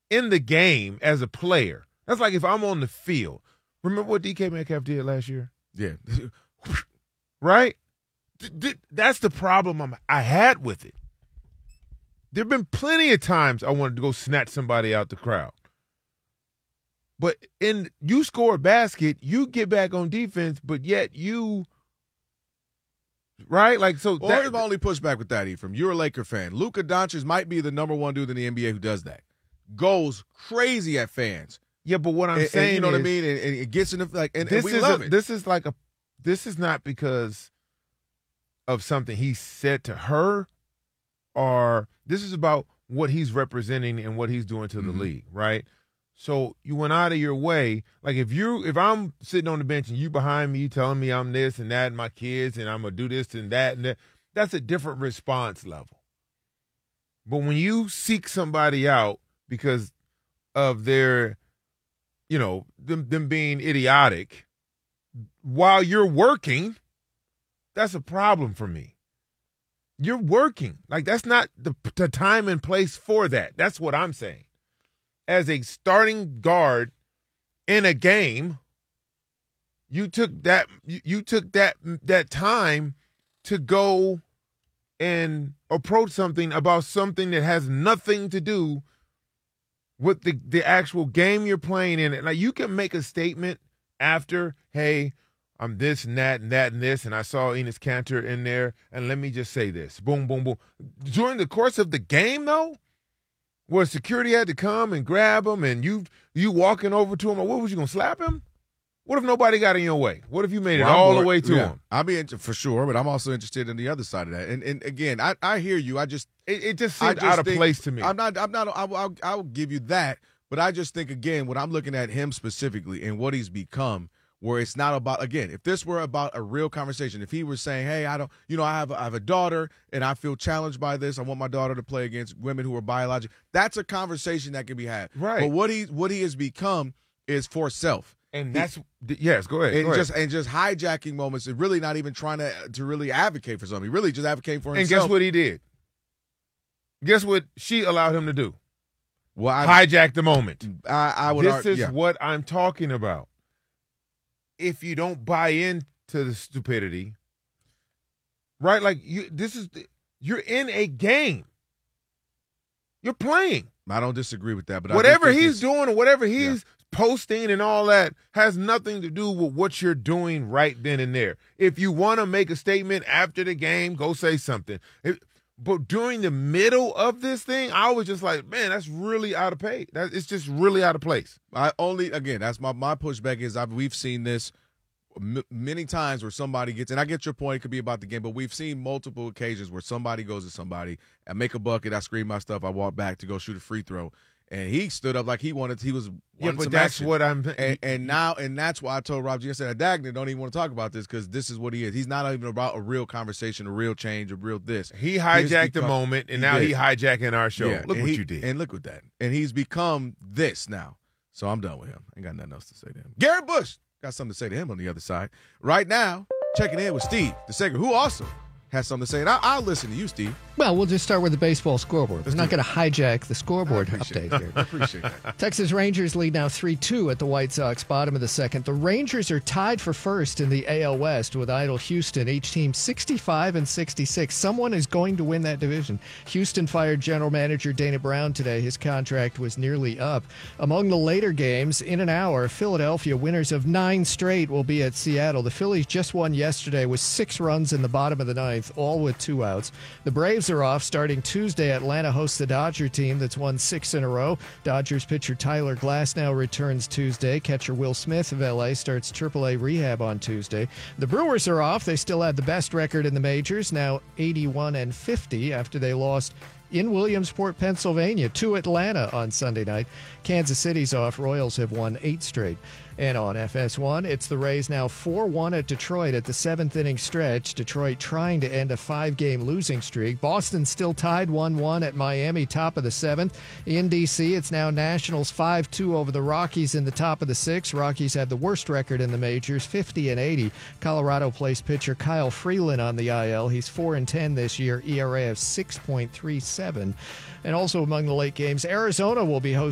in the game as a player. That's like if I'm on the field. Remember what DK Metcalf did last year? Yeah. Right? That's the problem I had with it. There have been plenty of times I wanted to go snatch somebody out the crowd. But you score a basket, you get back on defense, but yet you – right? Like so. Well, here's my only pushback with that, Ephraim. You're a Laker fan. Luka Doncic might be the number one dude in the NBA who does that. Goes crazy at fans. Yeah, but what I'm saying, you know is, what I mean, and it gets in the like, and this we is love it. This is not because of something he said to her, or this is about what he's representing and what he's doing to the league, right? So you went out of your way. Like if I'm sitting on the bench and you behind me telling me I'm this and that and my kids and I'm gonna do this and that, that's a different response level. But when you seek somebody out because of their, them being idiotic while you're working, that's a problem for me. You're working. Like that's not the time and place for that. That's what I'm saying. As a starting guard in a game, you took that time to go and approach something about something that has nothing to do with the actual game you're playing in. Like you can make a statement after, hey, I'm this and that and that and this, and I saw Enes Kanter in there, and let me just say this. Boom, boom, boom. During the course of the game, though, where security had to come and grab him, and you walking over to him, or what was you going to slap him? What if nobody got in your way? What if you made it all the way to him? I'll be for sure, but I'm also interested in the other side of that. And again, I hear you. It just seems out of place to me. I'll give you that, but I just think again, when I'm looking at him specifically and what he's become, where it's not about, again, if this were about a real conversation, if he were saying, hey, I have a daughter and I feel challenged by this. I want my daughter to play against women who are biological. That's a conversation that can be had. Right. But what he has become is for self. And yes, go ahead. And just hijacking moments and really not even trying to really advocate for something. Really just advocating for himself. And guess what he did? Guess what she allowed him to do? Well, hijack the moment. I would This is what I'm talking about. If you don't buy into the stupidity, right? Like you're in a game. You're playing. I don't disagree with that, but whatever he's doing or whatever he's posting and all that has nothing to do with what you're doing right then and there. If you want to make a statement after the game, go say something. But during the middle of this thing, I was just like, man, that's really out of place. It's just really out of place. That's my pushback is we've seen this many times where somebody gets, and I get your point, it could be about the game, but we've seen multiple occasions where somebody goes to somebody, I make a bucket, I scream my stuff, I walk back to go shoot a free throw. And he stood up like he was but that's action. what I'm and that's why I told Rob G, I said, Dagner don't even want to talk about this because this is what he is. He's not even about a real conversation, a real change, a real this. He hijacked the moment, and now he's hijacking our show. Yeah, look what you did. And look at that. And he's become this now. So I'm done with him. Ain't got nothing else to say to him. Garrett Bush got something to say to him on the other side. Right now, checking in with Steve, the second, who also has something to say. And I'll listen to you, Steve. Well, we'll just start with the baseball scoreboard. We're not going to hijack the scoreboard update here. I appreciate that. Texas Rangers lead now 3-2 at the White Sox, bottom of the second. The Rangers are tied for first in the AL West with Idle Houston, each team 65 and 66. Someone is going to win that division. Houston fired general manager Dana Brown today. His contract was nearly up. Among the later games, in an hour, Philadelphia, winners of 9 straight, will be at Seattle. The Phillies just won yesterday with 6 runs in the bottom of the ninth, all with 2 outs. The Braves are off starting Tuesday. Atlanta hosts the Dodger team that's won 6 in a row. Dodgers pitcher Tyler Glasnow returns Tuesday. Catcher Will Smith of L.A. starts AAA rehab on Tuesday. The Brewers are off. They still had the best record in the majors, now 81 and 50 after they lost in Williamsport, Pennsylvania, to Atlanta on Sunday night. Kansas City's off. Royals have won 8 straight. And on FS1, it's the Rays now 4-1 at Detroit at the 7th inning stretch. Detroit trying to end a 5-game losing streak. Boston still tied 1-1 at Miami, top of the 7th. In D.C., it's now Nationals 5-2 over the Rockies in the top of the 6th. Rockies had the worst record in the majors, 50 and 80. Colorado placed pitcher Kyle Freeland on the IL. He's 4-10 this year, ERA of 6.37. And also among the late games, Arizona will be hosting